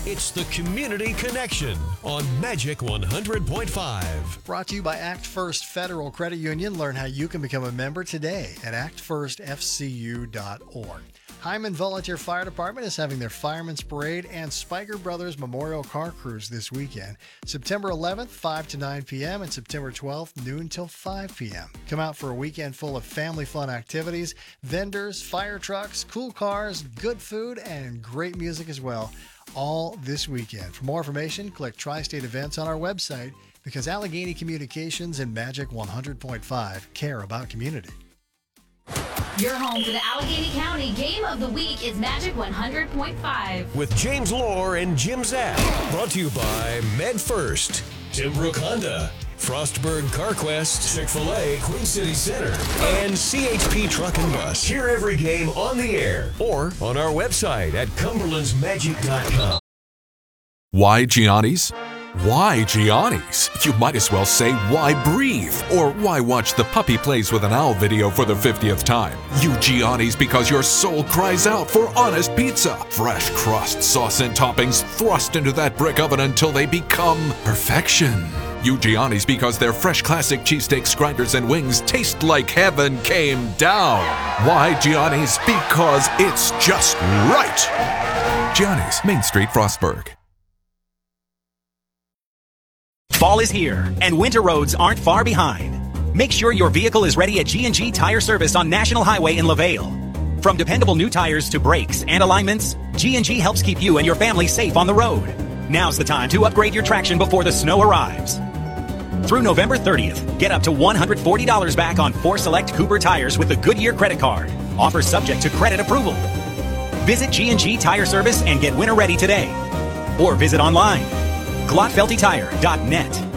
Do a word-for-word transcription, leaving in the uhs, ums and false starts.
It's the Community Connection on Magic one hundred point five. Brought to you by Act First Federal Credit Union. Learn how you can become a member today at act first f c u dot org. Hyman Volunteer Fire Department is having their Fireman's Parade and Spiker Brothers Memorial Car Cruise this weekend. September eleventh, five to nine p.m. and September twelfth, noon till five p.m. Come out for a weekend full of family fun activities, vendors, fire trucks, cool cars, good food, and great music as well, all this weekend. For more information, click Tri-State Events on our website, because Allegheny Communications and Magic one hundred point five care about community. Your home for the Allegheny County Game of the Week is Magic one hundred point five. With James Lohr and Jim Zapp. Brought to you by MedFirst, Timbrook Honda, Frostburg CarQuest, Chick-fil-A Queen City Center, and C H P Truck and Bus. Hear every game on the air or on our website at cumberlands magic dot com. Why Gianni's? Why Gianni's? You might as well say why breathe, or why watch the Puppy Plays with an Owl video for the fiftieth time. You Gianni's because your soul cries out for honest pizza. Fresh crust, sauce, and toppings thrust into that brick oven until they become perfection. You Gianni's because their fresh classic cheesesteaks, grinders, and wings taste like heaven came down. Why Gianni's? Because it's just right. Gianni's, Main Street, Frostburg. Fall is here, and winter roads aren't far behind. Make sure your vehicle is ready at G and G Tire Service on National Highway in LaVale. From dependable new tires to brakes and alignments, G and G helps keep you and your family safe on the road. Now's the time to upgrade your traction before the snow arrives. Through November thirtieth, get up to one hundred forty dollars back on four select Cooper tires with a Goodyear credit card. Offer subject to credit approval. Visit G and G Tire Service and get winter ready today. Or visit online. glotfelty tire dot net.